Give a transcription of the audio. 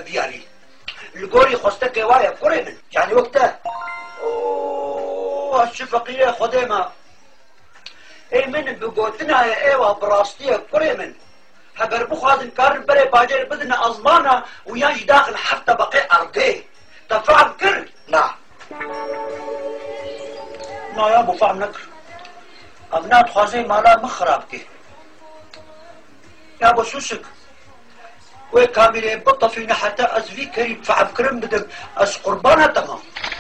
بياني القوري خوستك وايا قري من يعني وقتها اوه الشفقية خديمة اي من بقوتنا يا ايوه براستية قري من هقر بخوازن كارن بري باجر بدنا ازمانا وياش داخل حتى بقي ارضي تفعل كر لا ما يا ابو فهم نكر ابنات خوازي مالا مخرابكي يا ابو شوشك وي كاميري بطة فينا حتى ازفي كريم فعب كرم بدك از قربانة تمام